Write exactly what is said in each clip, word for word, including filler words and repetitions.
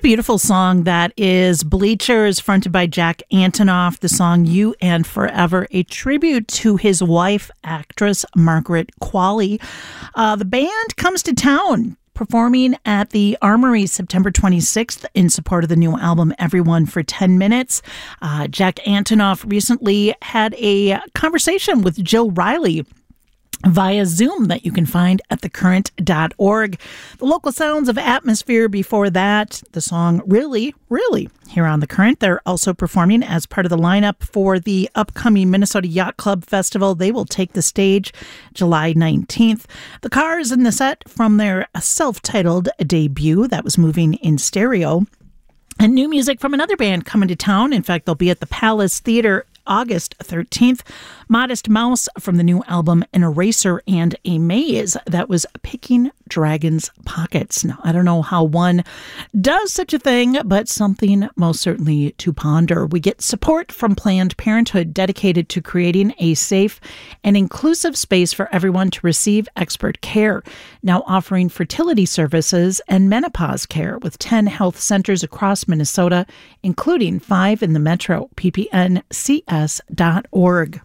beautiful song that is Bleachers, fronted by Jack Antonoff. The song You and Forever, a tribute to his wife, actress Margaret Qualley. Uh, the band comes to town, performing at the Armory September twenty-sixth in support of the new album Everyone for ten minutes. Uh, Jack Antonoff recently had a conversation with Jill Riley via Zoom that you can find at the current dot org. The local sounds of Atmosphere before that, the song Really, Really, here on The Current. They're also performing as part of the lineup for the upcoming Minnesota Yacht Club Festival. They will take the stage July nineteenth. The Cars in the set from their self-titled debut that was moving in stereo. And new music from another band coming to town. In fact, they'll be at the Palace Theater August thirteenth. Modest Mouse from the new album An Eraser and a Maze. That was Picking Dragons' Pockets. Now, I don't know how one does such a thing, but something most certainly to ponder. We get support from Planned Parenthood, dedicated to creating a safe and inclusive space for everyone to receive expert care. Now offering fertility services and menopause care with ten health centers across Minnesota, including five in the metro. P P N C S dot org.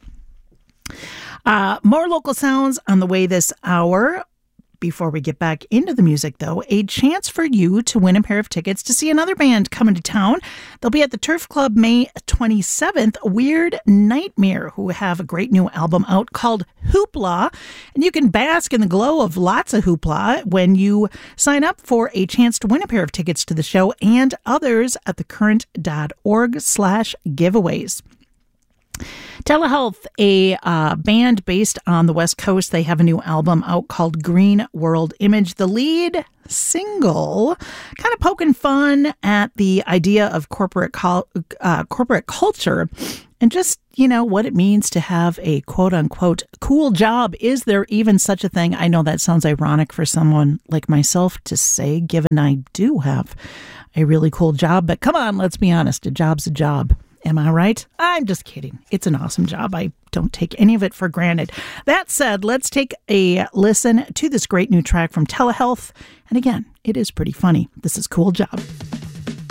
Uh, more local sounds on the way this hour. Before we get back into the music, though, a chance for you to win a pair of tickets to see another band coming to town. They'll be at the Turf Club May twenty-seventh, Weird Nightmare, who have a great new album out called Hoopla. And you can bask in the glow of lots of hoopla when you sign up for a chance to win a pair of tickets to the show and others at the current dot org slash giveaways. Telehealth, a uh, band based on the West Coast, they have a new album out called Green World Image. The lead single, kind of poking fun at the idea of corporate col- uh, corporate culture and just, you know, what it means to have a quote-unquote cool job. Is there even such a thing? I know that sounds ironic for someone like myself to say, given I do have a really cool job. But come on, let's be honest, a job's a job. Am I right? I'm just kidding. It's an awesome job. I don't take any of it for granted. That said, let's take a listen to this great new track from Telehealth. And again, it is pretty funny. This is Cool Job.